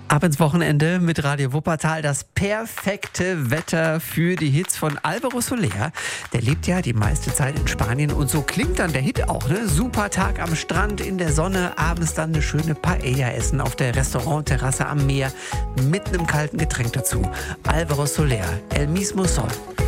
Ab ins Wochenende mit Radio Wuppertal. Das perfekte Wetter für die Hits von Alvaro Soler. Der lebt ja die meiste Zeit in Spanien und so klingt dann der Hit auch. Ne? Super Tag am Strand, in der Sonne, abends dann eine schöne Paella essen auf der Restaurantterrasse am Meer mit einem kalten Getränk dazu. Alvaro Soler, El mismo sol.